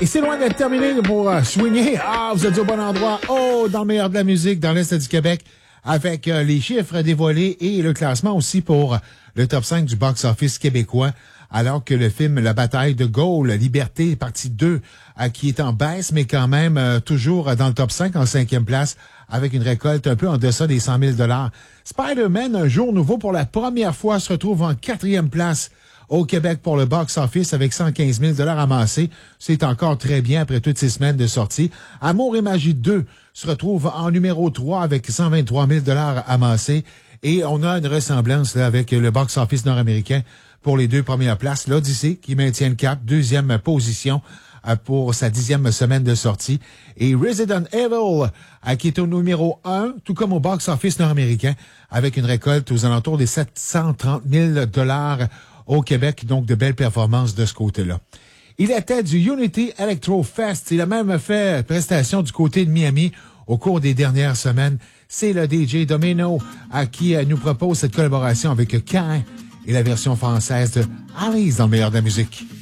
Et c'est loin d'être terminé pour swinguer. Ah, vous êtes au bon endroit. Oh, dans le meilleur de la musique, dans l'Est du Québec, avec les chiffres dévoilés et le classement aussi pour le top 5 du box-office québécois. Alors que le film La bataille de Gaulle, Liberté, partie 2, qui est en baisse, mais quand même toujours dans le top 5, en 5e place, avec une récolte un peu en deçà des 100 000 $. Spider-Man, Un jour nouveau, pour la première fois, se retrouve en 4e place au Québec pour le box-office avec 115 000 $ amassés. C'est encore très bien après toutes ces semaines de sortie. Amour et magie 2 se retrouve en numéro 3 avec 123 000 $ amassés. Et on a une ressemblance là, avec le box-office nord-américain pour les 2 premières places. L'Odyssée qui maintient le cap, 2e position pour sa 10e semaine de sortie. Et Resident Evil, qui est au numéro 1, tout comme au box-office nord-américain, avec une récolte aux alentours des 730 000 $ au Québec, donc de belles performances de ce côté-là. Il était du Unity Electro Fest. Il a même fait prestation du côté de Miami au cours des dernières semaines. C'est le DJ Domino qui nous propose cette collaboration avec Cain et la version française de Alice dans le meilleur de la musique.